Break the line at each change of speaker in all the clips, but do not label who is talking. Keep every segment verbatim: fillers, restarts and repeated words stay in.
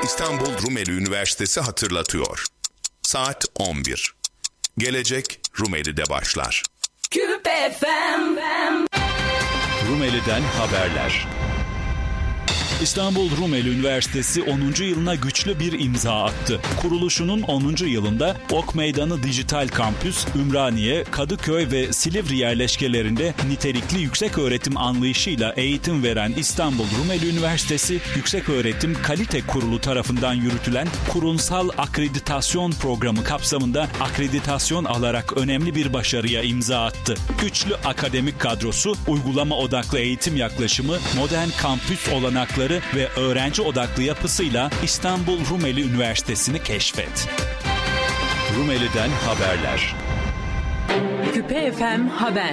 İstanbul Rumeli Üniversitesi hatırlatıyor. Saat on bir. Gelecek Rumeli'de başlar.
Küpe F M.
Rumeli'den haberler. İstanbul Rumeli Üniversitesi onuncu yılına güçlü bir imza attı. Kuruluşunun onuncu yılında Ok Meydanı Dijital Kampüs, Ümraniye, Kadıköy ve Silivri yerleşkelerinde nitelikli yükseköğretim anlayışıyla eğitim veren İstanbul Rumeli Üniversitesi, Yükseköğretim Kalite Kurulu tarafından yürütülen kurumsal akreditasyon programı kapsamında akreditasyon alarak önemli bir başarıya imza attı. Güçlü akademik kadrosu, uygulama odaklı eğitim yaklaşımı, modern kampüs olanakları ve öğrenci odaklı yapısıyla İstanbul Rumeli Üniversitesi'ni keşfet. Rumeli'den haberler.
Küpe F M Haber.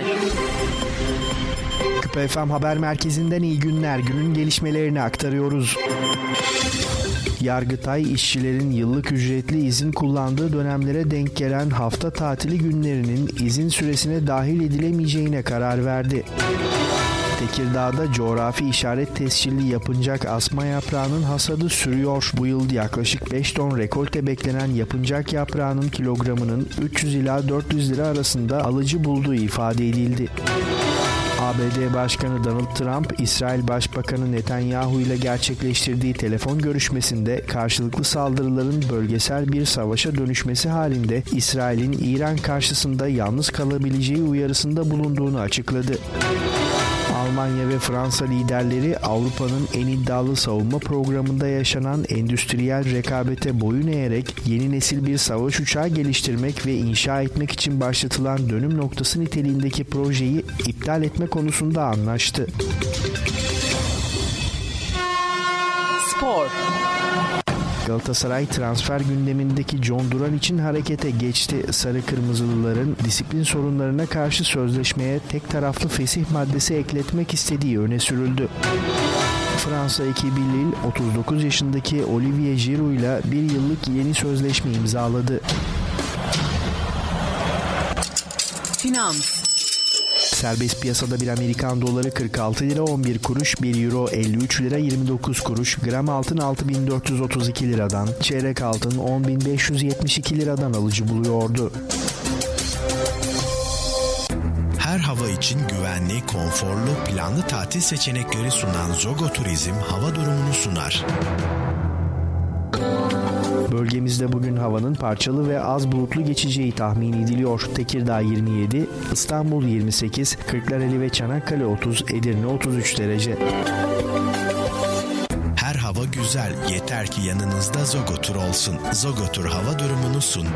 Küpe F M Haber Merkezi'nden iyi günler. Günün gelişmelerini aktarıyoruz. Yargıtay, işçilerin yıllık ücretli izin kullandığı dönemlere denk gelen hafta tatili günlerinin izin süresine dahil edilemeyeceğine karar verdi. Tekirdağ'da coğrafi işaret tescilli yapıncak asma yaprağının hasadı sürüyor. Bu yıl yaklaşık beş ton rekolte beklenen yapıncak yaprağının kilogramının üç yüz ila dört yüz lira arasında alıcı bulduğu ifade edildi. A B D Başkanı Donald Trump, İsrail Başbakanı Netanyahu ile gerçekleştirdiği telefon görüşmesinde karşılıklı saldırıların bölgesel bir savaşa dönüşmesi halinde İsrail'in İran karşısında yalnız kalabileceği uyarısında bulunduğunu açıkladı. Almanya ve Fransa liderleri Avrupa'nın en iddialı savunma programında yaşanan endüstriyel rekabete boyun eğerek yeni nesil bir savaş uçağı geliştirmek ve inşa etmek için başlatılan dönüm noktası niteliğindeki projeyi iptal etme konusunda anlaştı.
Spor.
Galatasaray transfer gündemindeki John Duran için harekete geçti. Sarı Kırmızılıların disiplin sorunlarına karşı sözleşmeye tek taraflı fesih maddesi ekletmek istediği öne sürüldü. Fransa ekibi Lille otuz dokuz yaşındaki Olivier Giroud ile bir yıllık yeni sözleşme imzaladı.
Finans.
Serbest piyasada bir Amerikan doları kırk altı lira on bir kuruş, bir euro elli üç lira yirmi dokuz kuruş, gram altın altı bin dört yüz otuz iki liradan, çeyrek altın on bin beş yüz yetmiş iki liradan alıcı buluyordu.
Her hava için güvenli, konforlu, planlı tatil seçenekleri sunan Zogo Turizm hava durumunu sunar.
Bölgemizde bugün havanın parçalı ve az bulutlu geçeceği tahmin ediliyor. Tekirdağ yirmi yedi, İstanbul yirmi sekiz, Kırklareli ve Çanakkale otuz, Edirne otuz üç derece.
Her hava güzel, yeter ki yanınızda Zogotur olsun. Zogotur hava durumunu sundu.